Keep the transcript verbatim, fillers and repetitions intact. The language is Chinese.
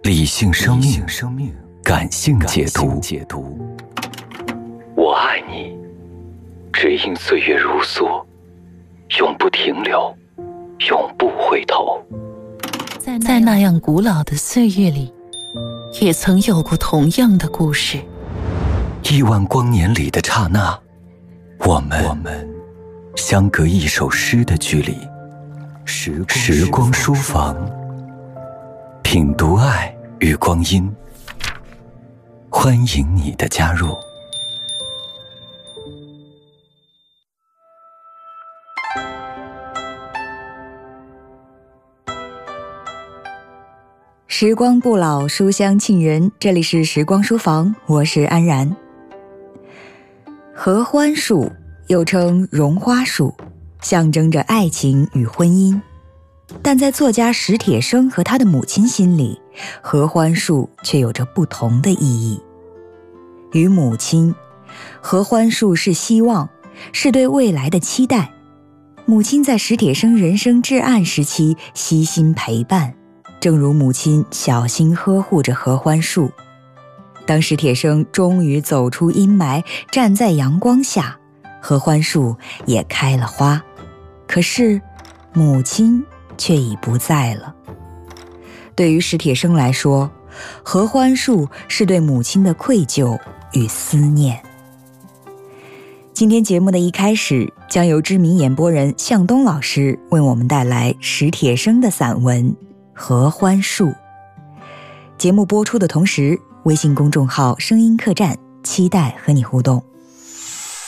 理性生命，感性解读。我爱你，只因岁月如梭，永不停留，永不回头。 在那样古老的岁月里，也曾有过同样的故事。 亿万光年里的刹那，我们相隔一首诗的距离。时光书房，品读爱与光阴，欢迎你的加入。 时光不老，书香沁人，这里是时光书房，我是安然。合欢树又称绒花树，象征着爱情与婚姻，但在作家史铁生和他的母亲心里，合欢树却有着不同的意义。与母亲，合欢树是希望，是对未来的期待。母亲在史铁生人生至暗时期悉心陪伴，正如母亲小心呵护着合欢树。当史铁生终于走出阴霾，站在阳光下，合欢树也开了花，可是母亲却已不在了。对于史铁生来说，合欢树是对母亲的愧疚与思念。今天节目的一开始，将由知名演播人向东老师为我们带来史铁生的散文《合欢树》。节目播出的同时，微信公众号声音客栈期待和你互动。